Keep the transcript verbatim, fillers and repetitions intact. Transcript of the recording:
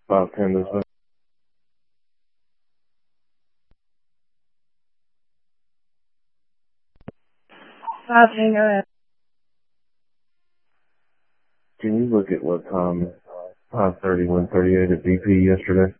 five ten this way. five ten, go ahead. Can you look at what time five thirty, one thirty-eight at B P yesterday?